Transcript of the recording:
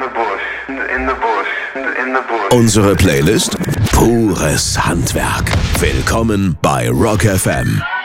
Unsere Playlist? Pures Handwerk. Willkommen bei Rock FM.